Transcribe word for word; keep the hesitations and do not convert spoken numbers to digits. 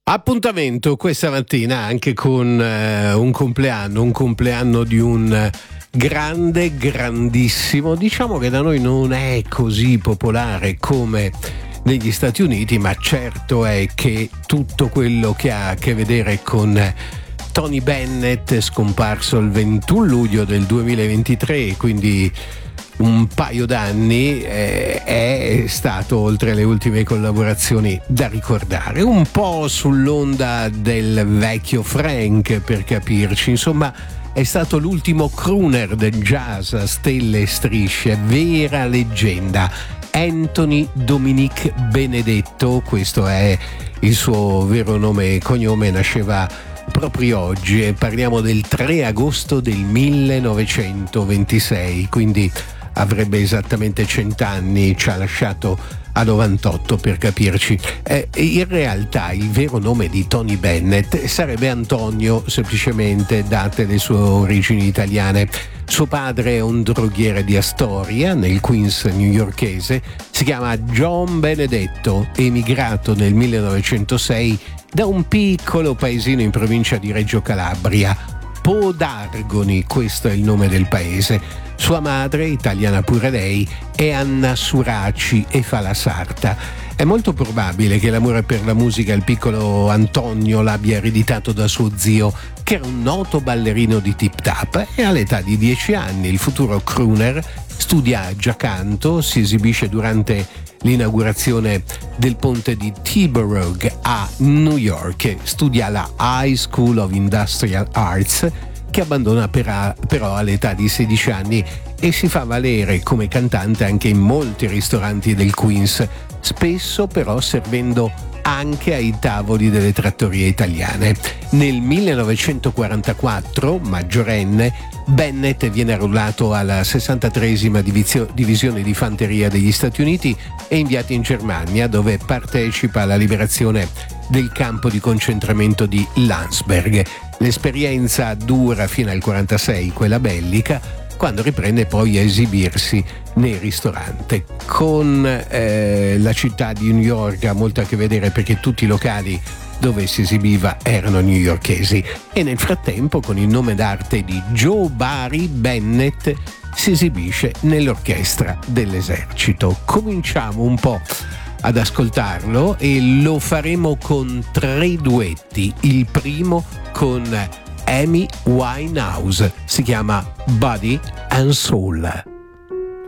Appuntamento questa mattina anche con eh, un compleanno, un compleanno di un grande, grandissimo, diciamo che da noi non è così popolare come negli Stati Uniti, ma certo è che tutto quello che ha a che vedere con Tony Bennett, scomparso il ventuno luglio del duemilaventitré, quindi un paio d'anni, eh, è stato, oltre alle ultime collaborazioni, da ricordare, un po' sull'onda del vecchio Frank, per capirci. Insomma, è stato l'ultimo crooner del jazz a stelle e strisce, vera leggenda. Anthony Dominic Benedetto, questo è il suo vero nome e cognome, nasceva proprio oggi e parliamo del tre agosto del millenovecentoventisei, quindi avrebbe esattamente cent'anni, ci ha lasciato a novantotto, per capirci. Eh, in realtà il vero nome di Tony Bennett sarebbe Antonio, semplicemente, date le sue origini italiane. Suo padre è un droghiere di Astoria, nel Queens newyorkese, si chiama John Benedetto, emigrato nel millenovecentosei da un piccolo paesino in provincia di Reggio Calabria, Podargoni, questo è il nome del paese. Sua madre, italiana pure lei, è Anna Suraci e fa la sarta. È molto probabile che l'amore per la musica il piccolo Antonio l'abbia ereditato da suo zio, che era un noto ballerino di tip tap, e all'età di dieci anni il futuro crooner studia già canto, si esibisce durante l'inaugurazione del ponte di Tiborough a New York, studia alla High School of Industrial Arts, che abbandona per, però all'età di sedici anni e si fa valere come cantante anche in molti ristoranti del Queens, spesso però servendo anche ai tavoli delle trattorie italiane. Nel millenovecentoquarantaquattro, maggiorenne, Bennett viene arruolato alla sessantatreesima divizio- divisione di fanteria degli Stati Uniti e inviato in Germania, dove partecipa alla liberazione del campo di concentramento di Landsberg. L'esperienza dura fino al quarantasei, quella bellica, quando riprende poi a esibirsi nei ristoranti. Con eh, la città di New York ha molto a che vedere, perché tutti i locali dove si esibiva erano newyorkesi, e nel frattempo con il nome d'arte di Joe Barry Bennett si esibisce nell'orchestra dell'esercito. Cominciamo un po' ad ascoltarlo e lo faremo con tre duetti. Il primo con Amy Winehouse, si chiama Body and Soul.